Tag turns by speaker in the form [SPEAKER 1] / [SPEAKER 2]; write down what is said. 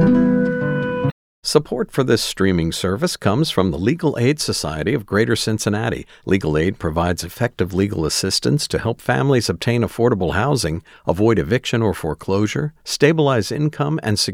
[SPEAKER 1] Support for this streaming service comes from the Legal Aid Society of Greater Cincinnati. Legal Aid provides effective legal assistance to help families obtain affordable housing, avoid eviction or foreclosure, stabilize income, and secure